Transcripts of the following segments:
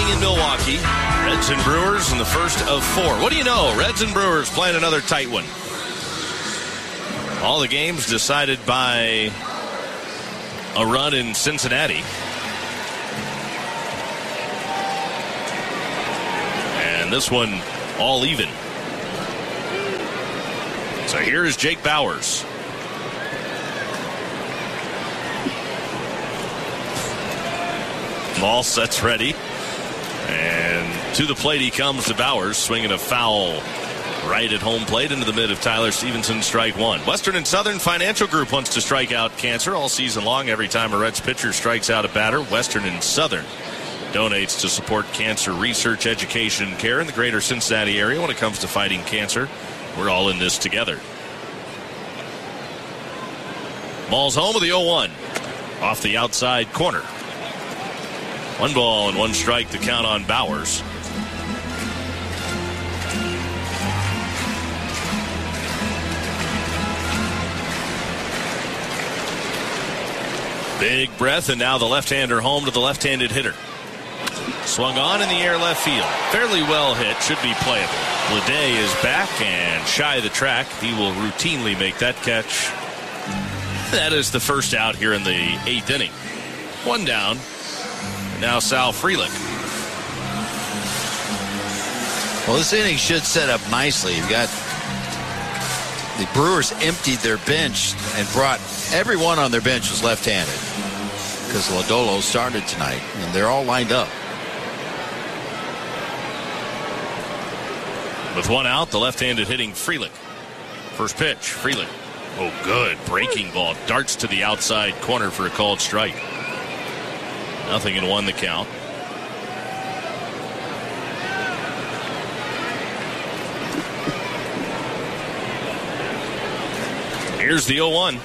inning in Milwaukee. Reds and Brewers in the first of 4. What do you know? Reds and Brewers playing another tight one. All the games decided by a run in Cincinnati. And this one all even. So here is Jake Bauers. Ball sets ready. And to the plate he comes to Bauers, swinging a foul right at home plate into the mid of Tyler Stevenson, strike one. Western and Southern Financial Group wants to strike out cancer all season long. Every time a Reds pitcher strikes out a batter, Western and Southern donates to support cancer research, education, and care in the greater Cincinnati area. When it comes to fighting cancer, we're all in this together. Ball's home with the 0-1. Off the outside corner. 1 ball and 1 strike to count on Bauers. Big breath, and now the left-hander home to the left-handed hitter. Swung on in the air left field. Fairly well hit, should be playable. Bleday is back and shy of the track. He will routinely make that catch. That is the first out here in the 8th inning. 1 down. Now Sal Frelick. Well, this inning should set up nicely. You've got the Brewers emptied their bench and brought everyone on their bench was left-handed because Lodolo started tonight, and they're all lined up. With 1 out, the left-handed hitting Frelick. First pitch, Frelick. Oh, good. Breaking ball. Darts to the outside corner for a called strike. 0-1 the count. Here's the 0-1.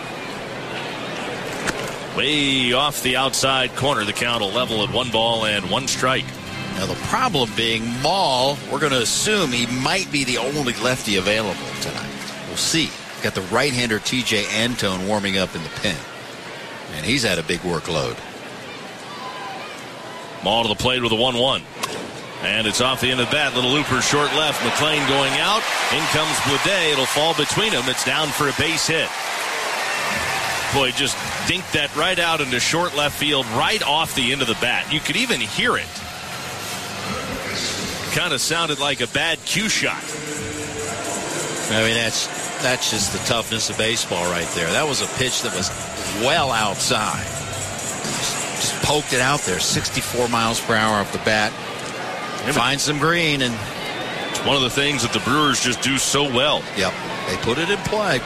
Way off the outside corner. The count will level at 1 ball and 1 strike. Now the problem being Maul, we're going to assume he might be the only lefty available tonight. We'll see. Got the right-hander TJ Antone warming up in the pen. And he's had a big workload. Maul to the plate with a 1-1. And it's off the end of the bat. Little looper short left. McLean going out. In comes Bleday. It'll fall between them. It's down for a base hit. Boy, just dinked that right out into short left field, right off the end of the bat. You could even hear it. Kind of sounded like a bad cue shot. I mean, that's just the toughness of baseball right there. That was a pitch that was well outside. Just poked it out there. 64 miles per hour off the bat. Find some green, and it's one of the things that the Brewers just do so well. Yep, they put it in play.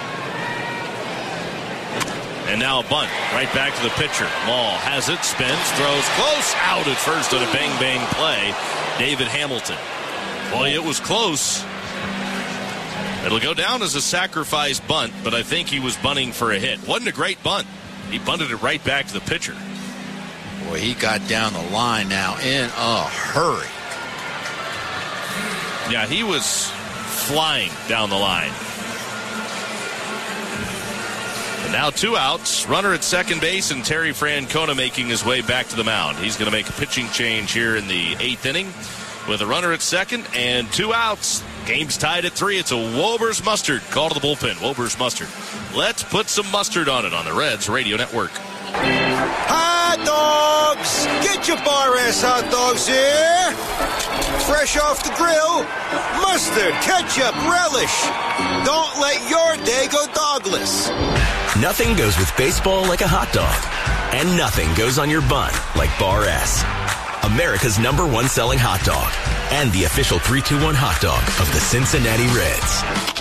And now a bunt right back to the pitcher. Maul has it, spins, throws close, out at first on a bang play. David Hamilton. Boy, it was close. It'll go down as a sacrifice bunt, but I think he was bunting for a hit. Wasn't a great bunt. He bunted it right back to the pitcher. Boy, he got down the line now in a hurry. Yeah, he was flying down the line. And now 2 outs. Runner at second base, and Terry Francona making his way back to the mound. He's going to make a pitching change here in the 8th inning with a runner at second and 2 outs. Game's tied at 3. It's a Wober's Mustard. Call to the bullpen. Wober's Mustard. Let's put some mustard on it on the Reds Radio Network. Hot dogs! Get your Bar S hot dogs here! Fresh off the grill, mustard, ketchup, relish. Don't let your day go dogless. Nothing goes with baseball like a hot dog. And nothing goes on your bun like Bar S. America's #1 selling hot dog. And the official 3-2-1 hot dog of the Cincinnati Reds.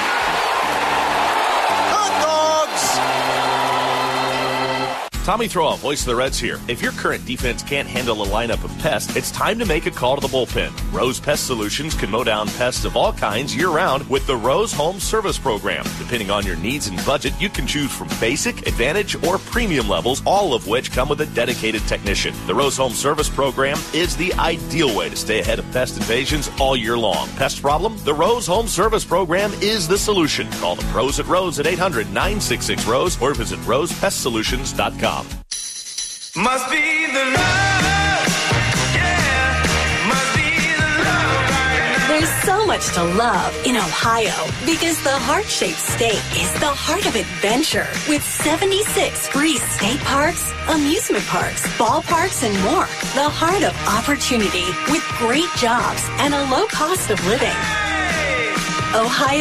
Tommy Throwoff, voice of the Reds here. If your current defense can't handle a lineup of pests, it's time to make a call to the bullpen. Rose Pest Solutions can mow down pests of all kinds year-round with the Rose Home Service Program. Depending on your needs and budget, you can choose from basic, advantage, or premium levels, all of which come with a dedicated technician. The Rose Home Service Program is the ideal way to stay ahead of pest invasions all year long. Pest problem? The Rose Home Service Program is the solution. Call the pros at Rose at 800-966-ROSE or visit rosepestsolutions.com. Must be the love, yeah. much to love in Ohio because the heart-shaped state is the heart of adventure with 76 free state parks, amusement parks, ballparks, and more. The heart of opportunity with great jobs and a low cost of living. Ohio